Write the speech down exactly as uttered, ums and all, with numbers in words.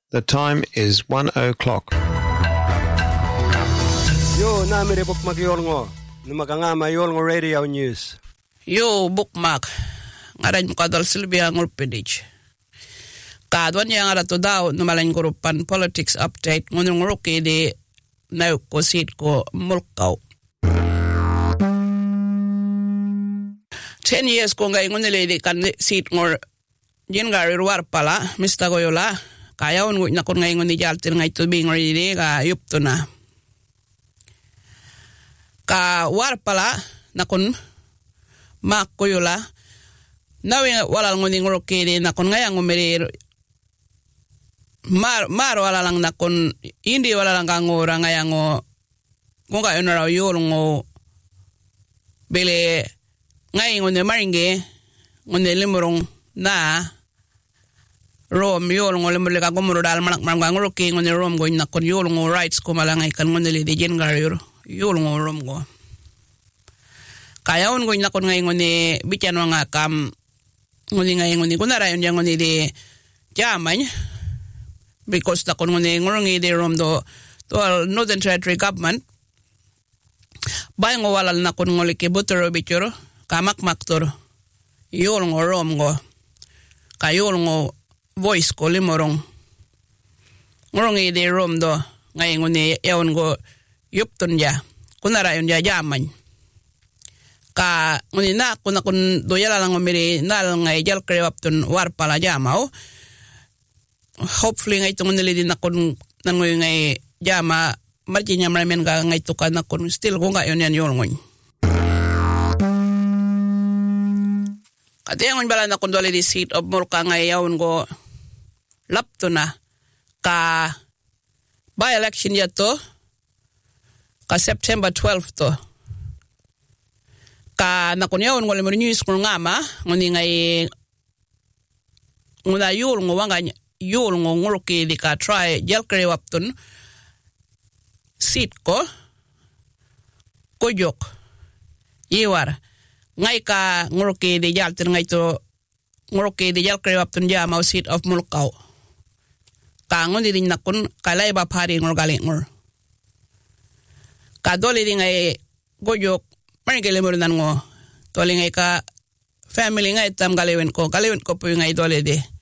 The time is one o'clock. Yo, namire bookmark yolngo. Numakangama yolngo radio news. Yo, bookmark. Ngaran mo kadal Sylvia ngulpidich. Kadwan yang ara to daw numalan grupan politics update ngunung ruki di nayo ko sit ko mulkaw. Ten years ko ngay ngunili di kan sit ngor jingari ruar pala, Mister Goyola. Kaya un na kun ngay nguni jaltir ngay to bing ngori ka yup to na. Ka war pala na kun mak Goyola. Nawi wala nguni ngoroke di na kun ngay ang umiri mar mar wala lang na kun hindi wala lang kang ora ngay ang o kung kayo na raw yul ngo bile ngay nguni maringi nguni limurong na Rom yol ngol mo ka gumuro dal manak mam ngoro ki ngone rom go na kon yol ngo rights ko malangay kan ngone li dijen gario yol ngo rom go kaya on go na kon ngay ngone bitan nga kam ngone ngay ngone kunara yon yang ngone di jamany because ta kon ngone ngorong ide rom do to Northern Territory government bay ngo walal na kon ngol ke butero bichoro kamak maktor yol ngo rom go kayol ngo voice ko limorong ngorong ide rom do ngay ngone yawn go yupton ja kunara yon ja jaman ka ngone na kun kun do yala lang umiri nal ngay jal krewapton war pala jamao hopefully ngay tong nili din akon nangoy ngay jama marjinya maramen ga ngay tukan akon still ko nga yon yan yon ngoy kati ang bala na kun dole di seat of Murka ngay yawn go lapto na ka by election yato ka September twelfth to ka nakunyaw ngol mo news ko ngama ngoni ngay ngula yul ngo wanga yul ngo ngurki di ka try jel kre wapton sit ko kojok yiwar ngay ka ngurki di jal tin ngay to ngurki di jel kre wapton ja mau seat of Mulkaw kangon di din nakun kalay ba pari ngor galing ngor kadoli di ngay gojok marigele mo nan ngo toli ngay ka family ngay tam galiwen ko galiwen ko po ngay dole di